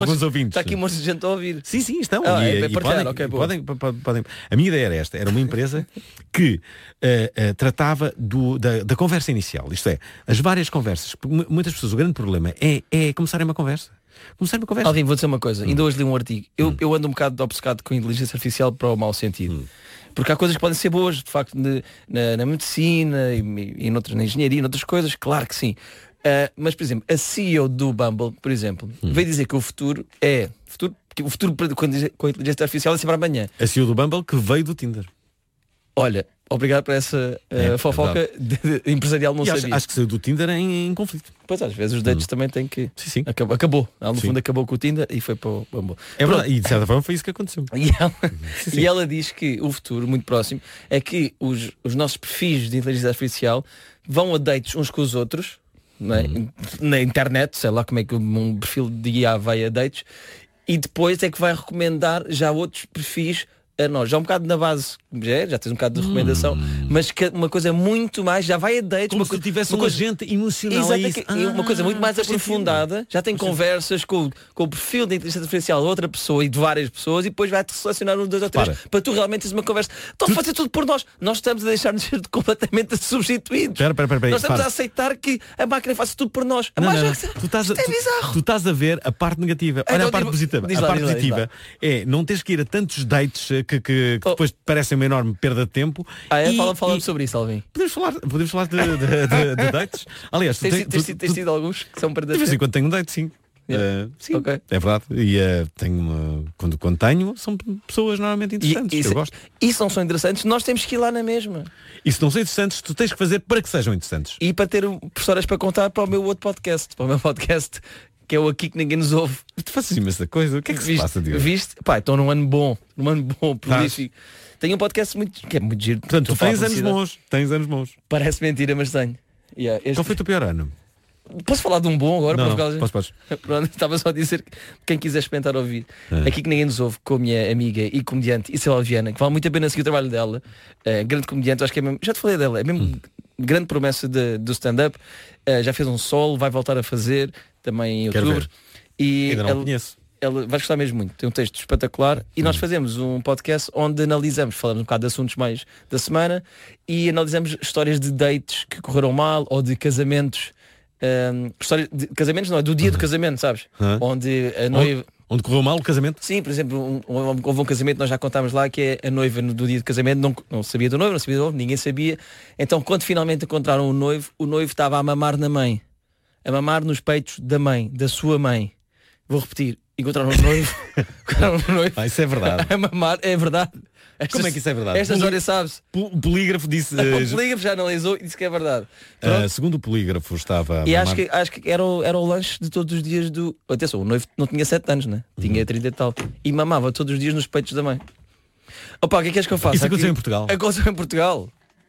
alguns ouvintes. Está aqui um monte de gente a ouvir. Sim, estão. Podem. Podem. A minha ideia era esta. Era uma empresa que tratava da conversa inicial. Isto é, as várias conversas. Muitas pessoas, o grande problema é começarem uma conversa. Alvin, vou dizer uma coisa. Ainda hoje li um artigo. Eu ando um bocado obcecado com a inteligência artificial para o mau sentido. Porque há coisas que podem ser boas, de facto, na medicina e na engenharia e noutras coisas, claro que sim. Mas, por exemplo, a CEO do Bumble, por exemplo, veio dizer que o futuro com a inteligência artificial é sempre amanhã. A CEO do Bumble que veio do Tinder. Olha, obrigado por essa fofoca empresarial, não sabia. Acho que saiu do Tinder em conflito. Pois, às vezes os dates também têm que... Sim. Acabou. No fundo acabou com o Tinder e foi para o Bumble. É verdade, e de certa forma foi isso que aconteceu. E ela diz que o futuro, muito próximo, é que os nossos perfis de inteligência artificial vão a dates uns com os outros, não é? Na internet, sei lá como é que um perfil de IA vai a dates, e depois é que vai recomendar já outros perfis a nós. Já um bocado na base, já tens um bocado de recomendação, mas que uma coisa muito mais, já vai a dates. Como se tivesse um agente emocional. Uma coisa muito mais aprofundada, já tem conversas com o perfil de inteligência artificial de outra pessoa e de várias pessoas, e depois vai-te selecionar um, dois ou três para tu realmente teres uma conversa. Estão a fazer tudo por nós. Nós estamos a deixar-nos ser completamente substituídos. Nós estamos a aceitar que a máquina faça tudo por nós. Tu estás a ver a parte negativa. Olha a parte positiva. A parte positiva é não teres que ir a tantos dates que depois parecem uma enorme perda de tempo. Fala-me sobre isso, Alvin. Podemos falar de dates. Aliás, tens tido alguns que são perdas de tempo? De vez em quando tenho um date, sim. Sim, okay. É verdade. E quando tenho, são pessoas normalmente interessantes. Eu gosto. E se não são interessantes, nós temos que ir lá na mesma. E se não são interessantes, tu tens que fazer para que sejam interessantes. E para ter histórias para contar para o meu outro podcast. Para o meu podcast, que é o Aqui que Ninguém Nos Ouve. Tu fazes imensa coisa. O que é que se passa, Diogo? Viste? Pá, estou num ano bom, prolífico. Tenho um podcast que é muito giro. Portanto, tu tens anos bons. Parece mentira, mas tenho. Qual foi o teu pior ano? Posso falar de um bom agora? Não, podes. Pronto, estava só a dizer que quem quiser experimentar ouvir Aqui que Ninguém Nos Ouve, com a minha amiga e comediante Isabel Viana, que vale muito a pena seguir o trabalho dela, grande comediante, acho que é mesmo, já te falei dela, é mesmo grande promessa do stand-up, já fez um solo, vai voltar a fazer também em outubro. E ainda não conheço. Ela vai gostar mesmo muito, tem um texto espetacular e nós fazemos um podcast onde falamos um bocado de assuntos mais da semana e analisamos histórias de dates que correram mal ou de casamentos. História de casamentos, não é do dia do casamento, sabes? Onde a noiva... Onde correu mal o casamento? Sim, por exemplo, houve um casamento, nós já contámos lá, que é a noiva do dia do casamento não sabia do noivo, não sabia do noivo, ninguém sabia. Então quando finalmente encontraram o noivo estava a mamar na mãe, a mamar nos peitos da mãe, da sua mãe. Vou repetir, encontraram o noivo. Isso é verdade. A mamar, é verdade. Como é que isso é verdade? Esta história sabe-se. O polígrafo disse... O polígrafo já analisou e disse que é verdade. Segundo o polígrafo estava... E acho que era o lanche de todos os dias do... Atenção, o noivo não tinha 7 anos, né? Tinha 30 e tal. E mamava todos os dias nos peitos da mãe. Opa, o que é que és que eu faço? Isso aconteceu em Portugal? Aconteceu em Portugal.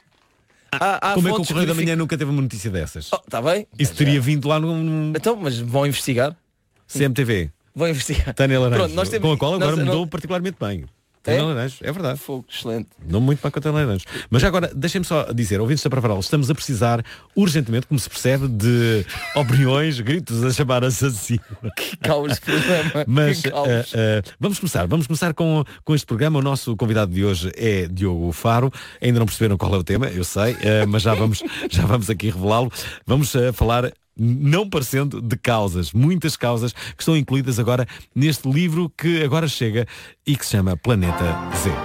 Como é que o Correio da Manhã nunca teve uma notícia dessas? Está bem. Isso teria vindo lá no... Então, mas vão investigar. CMTV. Vão investigar. Tânia Laranjo. Pronto, nós temos... Com a qual agora mudou particularmente bem. Tânia Laranjo, é verdade. Fogo, excelente. Não muito para a Tânia Laranjo. Mas já agora, deixem-me só dizer, ouvintes da Pravaral, estamos a precisar urgentemente, como se percebe, de opiniões, gritos a chamar assassino. Que caos programa. Mas vamos começar com este programa. O nosso convidado de hoje é Diogo Faro. Ainda não perceberam qual é o tema, eu sei, mas já vamos aqui revelá-lo. Vamos falar... não parecendo de causas, muitas causas que estão incluídas agora neste livro que agora chega e que se chama Planeta Z.